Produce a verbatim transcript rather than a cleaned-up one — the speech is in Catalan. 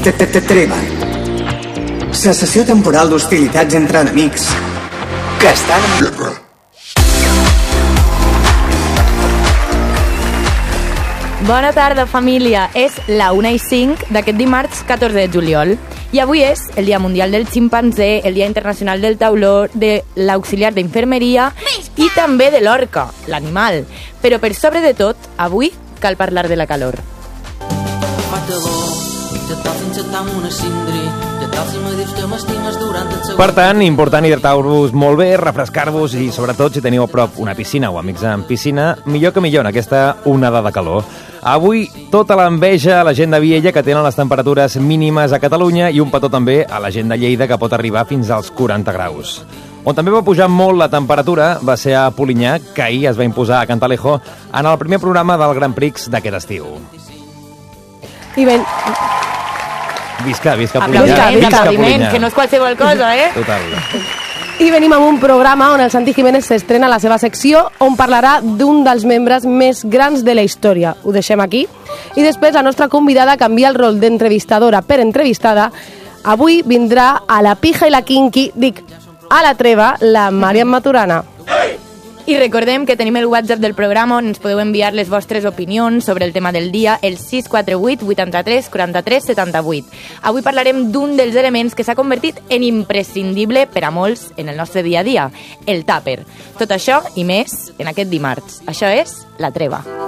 Treva. Cessació temporal d'hostilitats entre enemics que estan en guerra. Bona tarda, família. És la una i cinc d'aquest dimarts catorze de juliol. I avui és el Dia Mundial del Ximpanzé, el Dia Internacional del Tauló, de l'auxiliar d'infermeria i també de l'orca, l'animal. Però per sobre de tot, avui cal parlar de la calor. Per tant, important hidratar-vos molt bé, refrescar-vos i, sobretot, si teniu a prop una piscina o amics en piscina, millor que millor en aquesta onada de calor. Avui, tota l'enveja a la gent de Viella, que tenen les temperatures mínimes a Catalunya, i un petó també a la gent de Lleida, que pot arribar fins als quaranta graus. On també va pujar molt la temperatura va ser a Polinyà, que ahir es va imposar a Cantalejo en el primer programa del Grand Prix d'aquest estiu. I ben... Visca, visca Polinyà. Aplaudiment, visca aplaudiment, que no és qualsevol cosa, eh? Total. I venim amb un programa on el Santi Jiménez s'estrena la seva secció, on parlarà d'un dels membres més grans de la història. Ho deixem aquí. I després la nostra convidada canvia el rol d'entrevistadora per entrevistada. Avui vindrà a la pija i la quinqui, dic, a la treva, la Màriam Maturana. I recordem que tenim el WhatsApp del programa on ens podeu enviar les vostres opinions sobre el tema del dia, el sis quatre vuit vuitanta-tres quaranta-tres setanta-vuit. Avui parlarem d'un dels elements que s'ha convertit en imprescindible per a molts en el nostre dia a dia, el tàper. Tot això i més en aquest dimarts. Això és La Treva.